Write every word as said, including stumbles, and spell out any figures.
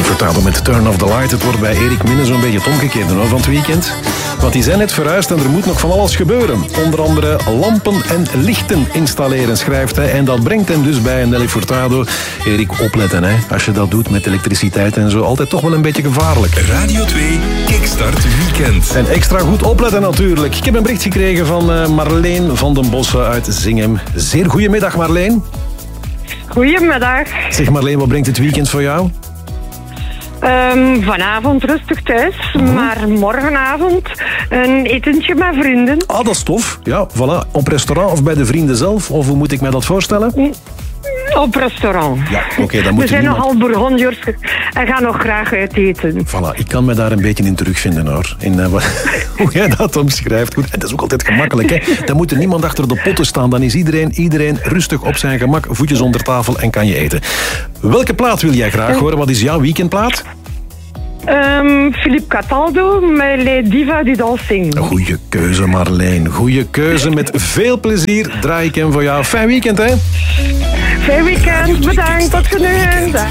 Furtado met Turn Off The Light. Het wordt bij Erik Minne zo'n beetje het omgekeerde hoor, van het weekend. Want die zijn net verhuisd en er moet nog van alles gebeuren. Onder andere lampen en lichten installeren, schrijft hij. En dat brengt hem dus bij Nelly Furtado. Erik, opletten hè. Als je dat doet met elektriciteit en zo, altijd toch wel een beetje gevaarlijk. Radio twee, Kickstart Weekend. En extra goed opletten natuurlijk. Ik heb een bericht gekregen van uh, Marleen van den Bossen uit Zinghem. Zeer goedemiddag Marleen. Goedemiddag. Zeg Marleen, wat brengt het weekend voor jou? Um, vanavond rustig thuis, mm-hmm. maar morgenavond een etentje met vrienden. Ah, dat is tof. Ja, voilà. Op restaurant of bij de vrienden zelf? Of hoe moet ik mij dat voorstellen? Mm. Op restaurant. Ja, oké, okay, dan moet We zijn niemand... nogal Bourgondiërs en gaan nog graag uit eten. Voilà, ik kan me daar een beetje in terugvinden hoor. In, uh, wat, hoe jij dat omschrijft. Goed, en dat is ook altijd gemakkelijk. Hè? Dan moet er niemand achter de potten staan. Dan is iedereen, iedereen rustig op zijn gemak, voetjes onder tafel en kan je eten. Welke plaat wil jij graag horen? Wat is jouw weekendplaat? Um, Philippe Cataldo met Les Divas du Dancing. Goeie keuze Marleen. Goeie keuze. Met veel plezier draai ik hem voor jou. Fijn weekend hè? Fijn weekend. Bedankt. Tot genoegen.